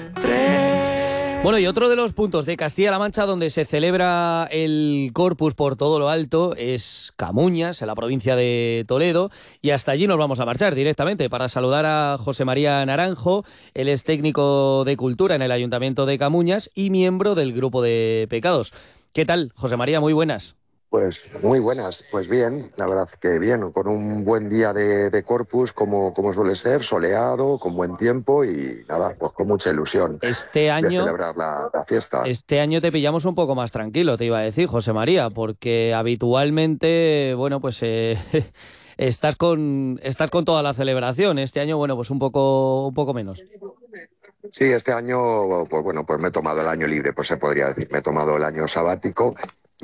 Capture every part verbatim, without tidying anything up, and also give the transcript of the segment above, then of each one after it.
Bueno, y otro de los puntos de Castilla-La Mancha donde se celebra el Corpus por todo lo alto es Camuñas, en la provincia de Toledo, y hasta allí nos vamos a marchar directamente para saludar a José María Naranjo. Él es técnico de Cultura en el Ayuntamiento de Camuñas y miembro del Grupo de Pecados. ¿Qué tal, José María? Muy buenas. Pues muy buenas, pues bien, la verdad que bien, con un buen día de, de Corpus como, como suele ser, soleado, con buen tiempo y nada, pues con mucha ilusión este año, de celebrar la, la fiesta. Este año te pillamos un poco más tranquilo, te iba a decir, José María, porque habitualmente, bueno, pues eh, estás con estás con toda la celebración. Este año, bueno, pues un poco, un poco menos. Sí, este año, pues bueno, pues me he tomado el año libre, pues se podría decir, me he tomado el año sabático.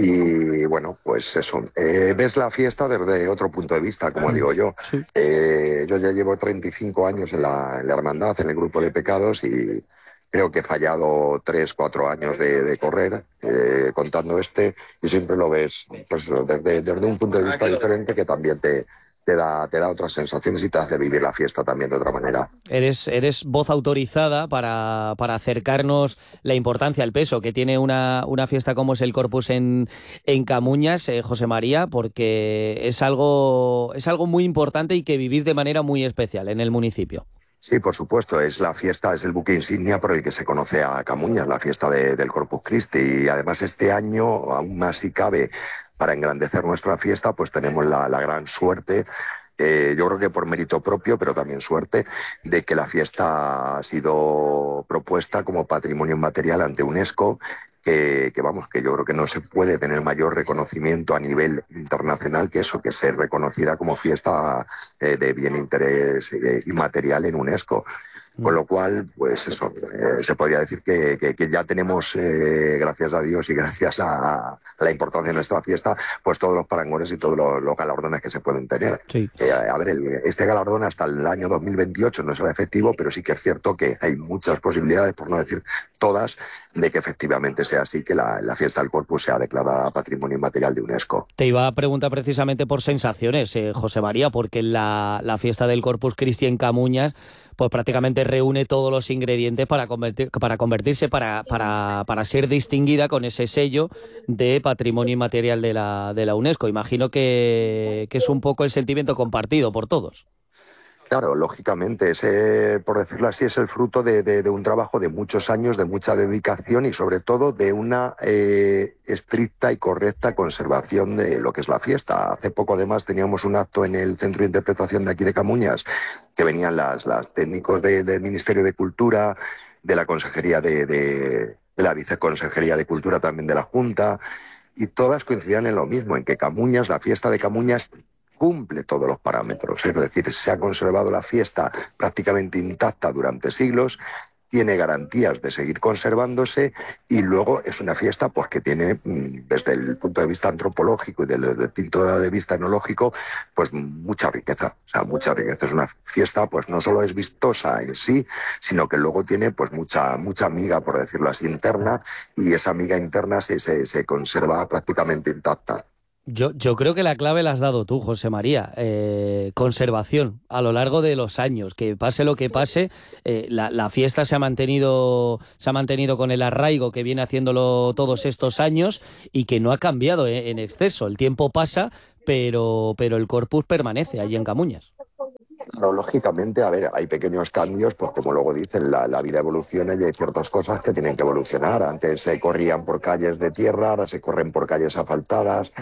Y bueno, pues eso, eh, ves la fiesta desde otro punto de vista, como digo yo. Sí. Eh, yo ya llevo treinta y cinco años en la, en la hermandad, en el Grupo de Pecados, y creo que he fallado tres, cuatro años de, de correr, eh, contando este, y siempre lo ves pues, desde, desde un punto de vista diferente que también te... Te da, te da otras sensaciones y te hace vivir la fiesta también de otra manera. Eres, eres voz autorizada para, para acercarnos la importancia, el peso que tiene una, una fiesta como es el Corpus en, en Camuñas, eh, José María, porque es algo, es algo muy importante y que vivir de manera muy especial en el municipio. Sí, por supuesto, es la fiesta, es el buque insignia por el que se conoce a Camuñas, la fiesta de, del Corpus Christi, y además este año, aún más si cabe, para engrandecer nuestra fiesta, pues tenemos la, la gran suerte, eh, yo creo que por mérito propio, pero también suerte, de que la fiesta ha sido propuesta como patrimonio inmaterial ante UNESCO. Que, que vamos, que yo creo que no se puede tener mayor reconocimiento a nivel internacional que eso, que ser reconocida como fiesta eh, de bien interés eh, inmaterial en UNESCO. Con lo cual, pues eso, eh, se podría decir que, que, que ya tenemos, eh, gracias a Dios y gracias a, a la importancia de nuestra fiesta, pues todos los parangones y todos los, los galardones que se pueden tener. Sí. Eh, a ver, el, este galardón hasta el año dos mil veintiocho no será efectivo, pero sí que es cierto que hay muchas posibilidades, por no decir todas, de que efectivamente sea así, que la, la fiesta del Corpus sea declarada Patrimonio Inmaterial de UNESCO. Te iba a preguntar precisamente por sensaciones, eh, José María, porque la, la fiesta del Corpus Christi en Camuñas pues prácticamente reúne todos los ingredientes para convertir, para convertirse, para, para, para ser distinguida con ese sello de Patrimonio Inmaterial de la, de la UNESCO. Imagino que, que es un poco el sentimiento compartido por todos. Claro, lógicamente, ese, por decirlo así, es el fruto de, de, de un trabajo de muchos años, de mucha dedicación y sobre todo de una eh, estricta y correcta conservación de lo que es la fiesta. Hace poco además teníamos un acto en el Centro de Interpretación de aquí de Camuñas, que venían las, las técnicos de, del Ministerio de Cultura, de la Consejería de, de, de la Viceconsejería de Cultura también de la Junta, y todas coincidían en lo mismo, en que Camuñas, la fiesta de Camuñas, cumple todos los parámetros, es decir, se ha conservado la fiesta prácticamente intacta durante siglos, tiene garantías de seguir conservándose y luego es una fiesta pues que tiene, desde el punto de vista antropológico y desde el punto de vista etnológico, pues mucha riqueza, o sea, mucha riqueza. Es una fiesta, pues no solo es vistosa en sí, sino que luego tiene pues mucha, mucha miga, por decirlo así, interna, y esa miga interna se, se, se conserva prácticamente intacta. Yo, yo creo que la clave la has dado tú, José María. Eh, conservación a lo largo de los años. Que pase lo que pase, eh, la, la fiesta se ha mantenido, se ha mantenido con el arraigo que viene haciéndolo todos estos años y que no ha cambiado eh, en exceso. El tiempo pasa, pero, pero el Corpus permanece allí en Camuñas. Claro, lógicamente, a ver, hay pequeños cambios, pues como luego dicen, la, la vida evoluciona y hay ciertas cosas que tienen que evolucionar. Antes se corrían por calles de tierra, ahora se corren por calles asfaltadas,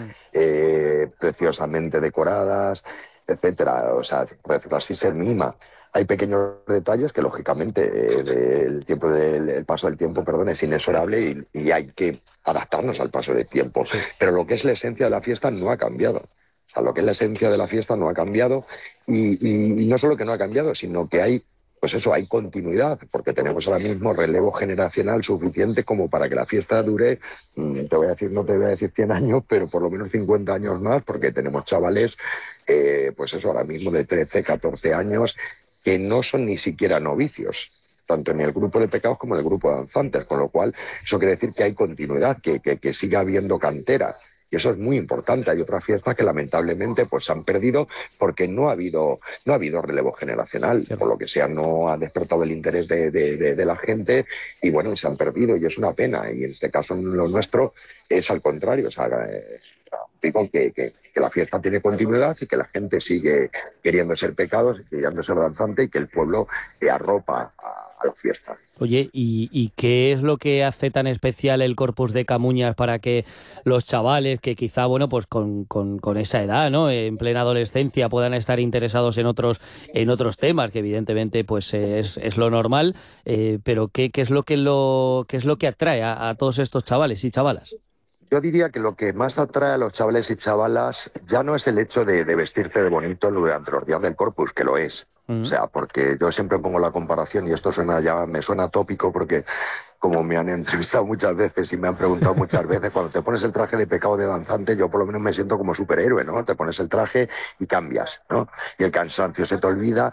eh, preciosamente decoradas, etcétera. O sea, por decirlo así, se mima. Hay pequeños detalles que, lógicamente, eh, el, tiempo del, el paso del tiempo, perdón, es inexorable y, y hay que adaptarnos al paso del tiempo. Sí. Pero lo que es la esencia de la fiesta no ha cambiado. O sea, lo que es la esencia de la fiesta no ha cambiado y, y, y no solo que no ha cambiado, sino que hay, pues eso, hay continuidad, porque tenemos ahora mismo relevo generacional suficiente como para que la fiesta dure, te voy a decir, no te voy a decir cien años, pero por lo menos cincuenta años más, porque tenemos chavales, eh, pues eso, ahora mismo de trece, catorce años, que no son ni siquiera novicios, tanto en el grupo de pecados como en el grupo de danzantes, con lo cual eso quiere decir que hay continuidad, que, que, que siga habiendo cantera. Y eso es muy importante. Hay otras fiestas que lamentablemente pues se han perdido porque no ha habido, no ha habido relevo generacional. Cierto. Por lo que sea, no ha despertado el interés de, de, de, de la gente y bueno, se han perdido y es una pena. Y en este caso, lo nuestro es al contrario. O sea, eh, digo que, que, que la fiesta tiene continuidad y que la gente sigue queriendo ser pecados, queriendo ser danzante y que el pueblo eh, arropa a, a la fiesta. Oye, ¿y, ¿y qué es lo que hace tan especial el Corpus de Camuñas para que los chavales que quizá, bueno, pues con, con, con esa edad, ¿no?, en plena adolescencia puedan estar interesados en otros en otros temas, que evidentemente pues es, es lo normal, eh, pero ¿qué, qué es lo que lo qué es lo que atrae a, a todos estos chavales y chavalas? Yo diría que lo que más atrae a los chavales y chavalas ya no es el hecho de, de vestirte de bonito durante los días del Corpus, que lo es. O sea, porque yo siempre pongo la comparación y esto suena ya me suena tópico porque como me han entrevistado muchas veces y me han preguntado muchas veces, cuando te pones el traje de pecado de danzante, yo por lo menos me siento como superhéroe, ¿no? Te pones el traje y cambias, ¿no? Y el cansancio se te olvida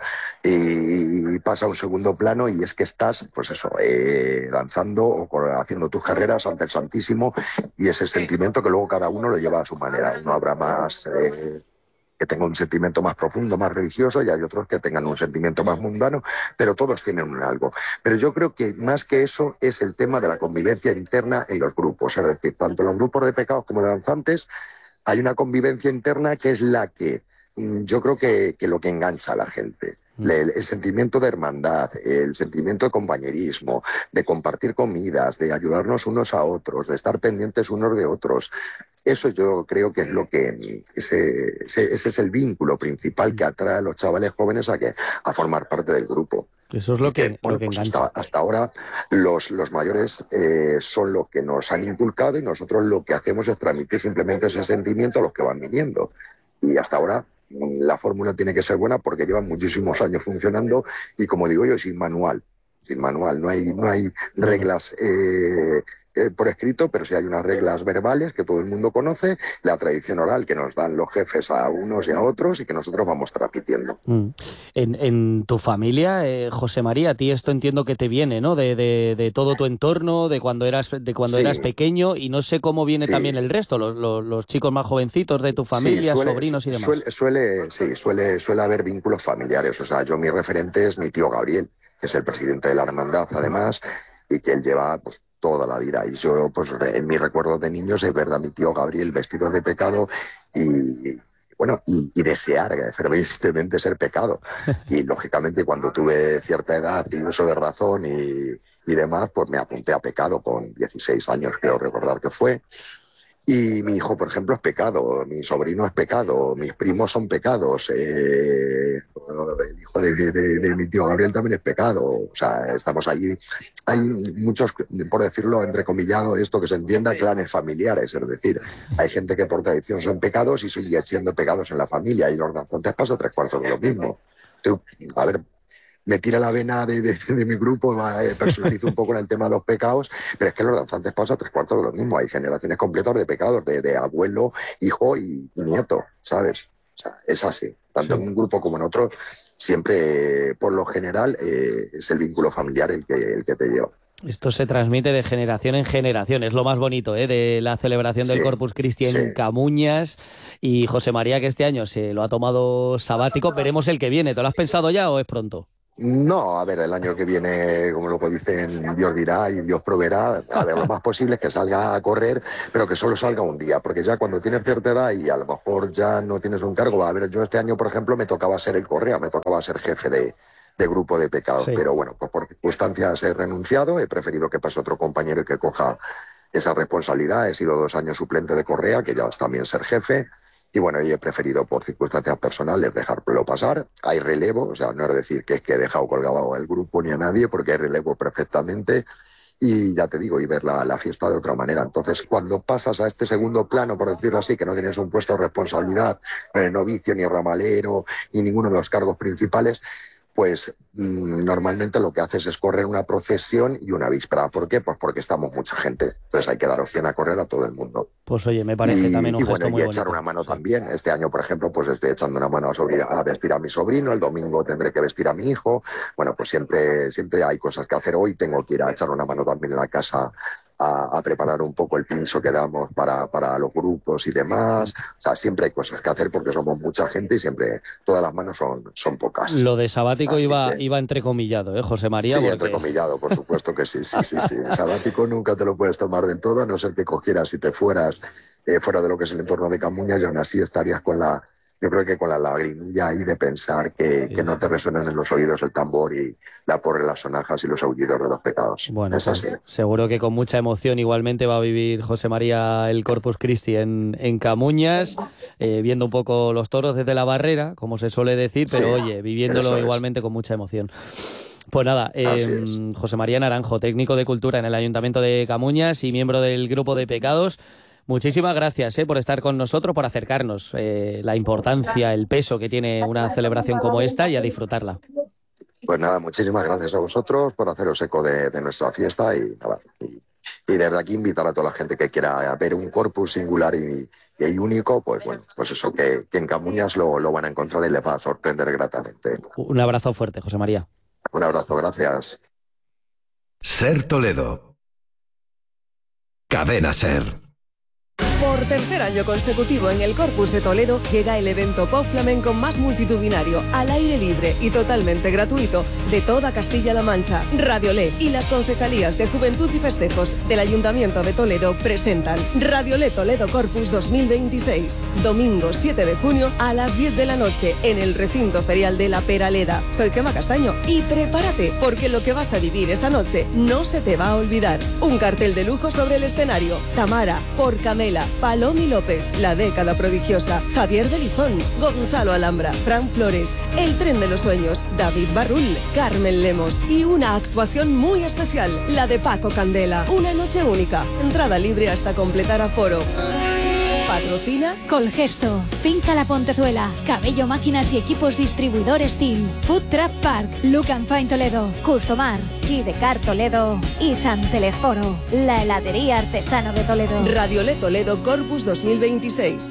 y pasa a un segundo plano y es que estás, pues eso, eh, danzando o haciendo tus carreras ante el Santísimo y ese sentimiento que luego cada uno lo lleva a su manera. No habrá más... Eh, que tengan un sentimiento más profundo, más religioso, y hay otros que tengan un sentimiento más mundano, pero todos tienen un algo. Pero yo creo que más que eso es el tema de la convivencia interna en los grupos, es decir, tanto en los grupos de pecados como de danzantes, hay una convivencia interna que es la que yo creo que, que lo que engancha a la gente. El, el sentimiento de hermandad, el sentimiento de compañerismo, de compartir comidas, de ayudarnos unos a otros, de estar pendientes unos de otros. Eso yo creo que es lo que ese, ese, ese es el vínculo principal que atrae a los chavales jóvenes a que a formar parte del grupo. Eso es lo que, que, bueno, lo que pues engancha. Hasta, hasta ahora los, los mayores eh, son los que nos han inculcado y nosotros lo que hacemos es transmitir simplemente ese sentimiento a los que van viniendo. Y hasta ahora la fórmula tiene que ser buena porque llevan muchísimos años funcionando y, como digo yo, sin manual. Sin manual, no hay, no hay reglas eh, eh, por escrito, pero sí hay unas reglas verbales que todo el mundo conoce, la tradición oral que nos dan los jefes a unos y a otros y que nosotros vamos transmitiendo. Mm. En, en tu familia, eh, José María, a ti esto entiendo que te viene, ¿no? De, de, de todo tu entorno, de cuando eras de cuando sí. eras pequeño, y no sé cómo viene sí. también el resto, los, los, los chicos más jovencitos de tu familia, sí, suele, sobrinos y demás. Suele, suele, sí, suele, suele haber vínculos familiares. O sea, yo mi referente es mi tío Gabriel, que es el presidente de la hermandad, además, y que él lleva pues toda la vida. Y yo, pues en mis recuerdos de niños, es verdad, mi tío Gabriel vestido de pecado y... Bueno, y, y desear fervientemente ser pecado. Y lógicamente cuando tuve cierta edad y uso de razón y, y demás, pues me apunté a pecado con dieciséis años, creo recordar que fue. Y mi hijo, por ejemplo, es pecado, mi sobrino es pecado, mis primos son pecados, eh, el hijo de, de, de mi tío Gabriel también es pecado. O sea, estamos allí. Hay muchos, por decirlo entrecomillado, esto que se entienda, clanes familiares. Es decir, hay gente que por tradición son pecados y siguen siendo pecados en la familia. Y los danzantes pasa tres cuartos de lo mismo. Entonces, a ver, me tira la vena de, de, de mi grupo, eh, personalizo un poco en el tema de los pecados, pero es que los danzantes pasa tres cuartos de lo mismo. Hay generaciones completas de pecados, de, de abuelo, hijo y, y nieto, ¿sabes? O sea, es así. Tanto sí. en un grupo como en otro, siempre, por lo general, eh, es el vínculo familiar el que, el que te lleva. Esto se transmite de generación en generación, es lo más bonito, ¿eh?, de la celebración del sí, Corpus Christi en sí. Camuñas. Y José María, que este año se lo ha tomado sabático, veremos el que viene. ¿Te lo has pensado ya o es pronto? No, a ver, el año que viene, como lo dicen, Dios dirá y Dios proveerá. A ver, lo más posible es que salga a correr, pero que solo salga un día, porque ya cuando tienes cierta edad y a lo mejor ya no tienes un cargo. A ver, yo este año, por ejemplo, me tocaba ser el correa, me tocaba ser jefe de, de grupo de pecados, sí. pero bueno, pues por circunstancias he renunciado, he preferido que pase otro compañero y que coja esa responsabilidad. He sido dos años suplente de correa, que ya es también ser jefe. Y bueno, y he preferido por circunstancias personales dejarlo pasar. Hay relevo, o sea, no es decir que es que he dejado colgado al grupo ni a nadie, porque hay relevo perfectamente. Y ya te digo, y ver la, la fiesta de otra manera. Entonces, cuando pasas a este segundo plano, por decirlo así, que no tienes un puesto de responsabilidad, eh, novicio, ni ramalero, ni ninguno de los cargos principales, pues mmm, normalmente lo que haces es correr una procesión y una víspera. ¿Por qué? Pues porque estamos mucha gente. Entonces hay que dar opción a correr a todo el mundo. Pues oye, me parece y, también un y gesto bueno, muy y bonito. echar una mano sí. también. Este año, por ejemplo, pues estoy echando una mano a, sobre, a vestir a mi sobrino. El domingo tendré que vestir a mi hijo. Bueno, pues siempre, siempre hay cosas que hacer. Hoy tengo que ir a echar una mano también en la casa a, a preparar un poco el pincho que damos para, para los grupos y demás. O sea, siempre hay cosas que hacer porque somos mucha gente y siempre todas las manos son, son pocas. Lo de sabático Así iba, que... iba entrecomillado, ¿eh, José María? Sí, porque... entrecomillado, por supuesto que sí, sí, sí, sí. Sabático nunca te lo puedes tomar del todo, a no ser que cogieras y te fueras eh, fuera de lo que es el entorno de Camuñas, y aún así estarías con la, yo creo que con la lagrimilla ahí de pensar que, sí, que no te resuenan en los oídos el tambor y la porra, las sonajas y los aullidos de los pecados. Bueno, es pues, así. Seguro que con mucha emoción igualmente va a vivir José María el Corpus Christi en, en Camuñas, eh, viendo un poco los toros desde la barrera, como se suele decir, pero sí, oye, viviéndolo igualmente con mucha emoción. Pues nada, eh, José María Naranjo, técnico de Cultura en el Ayuntamiento de Camuñas y miembro del Grupo de Pecados, muchísimas gracias eh, por estar con nosotros, por acercarnos eh, la importancia, el peso que tiene una celebración como esta y a disfrutarla. Pues nada, muchísimas gracias a vosotros por haceros eco de, de nuestra fiesta y, nada, y, y desde aquí invitar a toda la gente que quiera ver un corpus singular y, y único, pues bueno, pues eso, que, que en Camuñas lo, lo van a encontrar y les va a sorprender gratamente. Un abrazo fuerte, José María. Un abrazo, gracias. Ser Toledo. Cadena Ser. Por tercer año consecutivo en el Corpus de Toledo llega el evento pop flamenco más multitudinario, al aire libre y totalmente gratuito de toda Castilla-La Mancha. Radiolé y las concejalías de Juventud y Festejos del Ayuntamiento de Toledo presentan Radiolé Toledo Corpus dos mil veintiséis. Domingo siete de junio a las diez de la noche en el recinto ferial de La Peraleda. Soy Gemma Castaño y prepárate porque lo que vas a vivir esa noche no se te va a olvidar. Un cartel de lujo sobre el escenario. Tamara, por Camela, Palomi López, La Década Prodigiosa, Javier Belizón, Gonzalo Alhambra, Fran Flores, El Tren de los Sueños, David Barrul, Carmen Lemos y una actuación muy especial, la de Paco Candela. Una noche única, entrada libre hasta completar aforo. Patrocina Colgesto, Finca La Pontezuela, Cabello Máquinas y Equipos Distribuidores Team, Food Truck Park, Look and Fine Toledo, Customar, Hidecar Toledo y San Telesforo, la heladería artesano de Toledo. Radiolé Toledo Corpus dos mil veintiséis.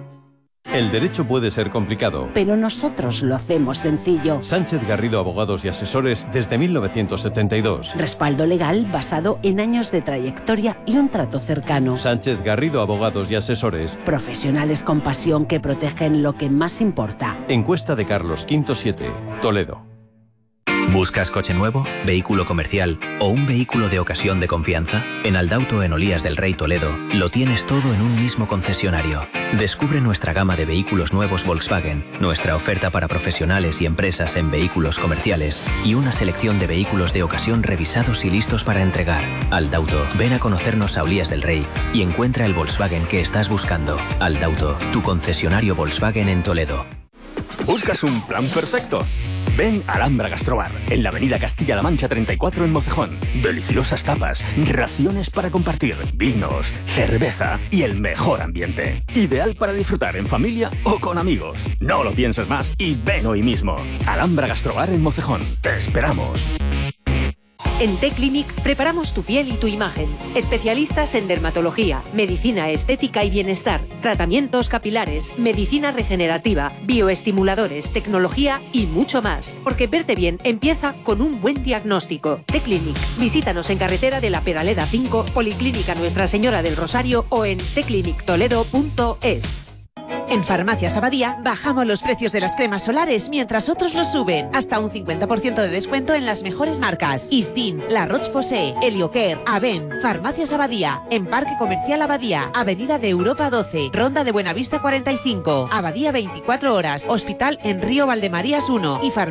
El derecho puede ser complicado, pero nosotros lo hacemos sencillo. Sánchez Garrido Abogados y Asesores desde mil novecientos setenta y dos. Respaldo legal basado en años de trayectoria y un trato cercano. Sánchez Garrido Abogados y Asesores. Profesionales con pasión que protegen lo que más importa. Encuesta de Carlos Quinto siete, Toledo. ¿Buscas coche nuevo, vehículo comercial o un vehículo de ocasión de confianza? En Aldauto en Olías del Rey Toledo lo tienes todo en un mismo concesionario. Descubre nuestra gama de vehículos nuevos Volkswagen, nuestra oferta para profesionales y empresas en vehículos comerciales y una selección de vehículos de ocasión revisados y listos para entregar. Aldauto, ven a conocernos a Olías del Rey y encuentra el Volkswagen que estás buscando. Aldauto, tu concesionario Volkswagen en Toledo. ¿Buscas un plan perfecto? Ven a Alhambra Gastrobar, en la avenida Castilla-La Mancha treinta y cuatro en Mocejón. Deliciosas tapas, raciones para compartir, vinos, cerveza y el mejor ambiente. Ideal para disfrutar en familia o con amigos. No lo pienses más y ven hoy mismo. Alhambra Gastrobar en Mocejón. Te esperamos. En T-Clinic preparamos tu piel y tu imagen. Especialistas en dermatología, medicina estética y bienestar, tratamientos capilares, medicina regenerativa, bioestimuladores, tecnología y mucho más. Porque verte bien empieza con un buen diagnóstico. T-Clinic. Visítanos en carretera de La Peraleda cinco, Policlínica Nuestra Señora del Rosario o en t clinic toledo punto es. En Farmacias Abadía bajamos los precios de las cremas solares mientras otros los suben. Hasta un cincuenta por ciento de descuento en las mejores marcas. Isdin, La Roche-Posay, Heliocare, Aven. Farmacias Abadía, en Parque Comercial Abadía, Avenida de Europa doce, Ronda de Buenavista cuarenta y cinco, Abadía veinticuatro horas, Hospital en Río Valdemarías uno y Farmacias